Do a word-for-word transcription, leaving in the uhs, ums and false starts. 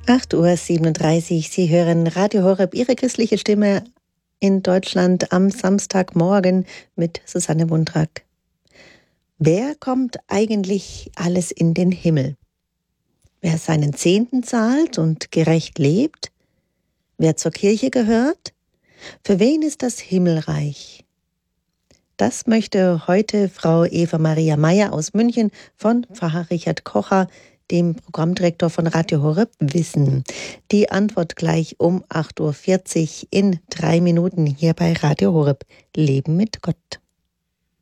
acht Uhr siebenunddreißig. Sie hören Radio Horeb, Ihre christliche Stimme in Deutschland am Samstagmorgen mit Susanne Mundrack. Wer kommt eigentlich alles in den Himmel? Wer seinen Zehnten zahlt und gerecht lebt? Wer zur Kirche gehört? Für wen ist das Himmelreich? Das möchte heute Frau Eva Maria Meyer aus München von Pfarrer Richard Kocher, dem Programmdirektor von Radio Horeb, wissen. Die Antwort gleich um acht Uhr vierzig in drei Minuten hier bei Radio Horeb. Leben mit Gott.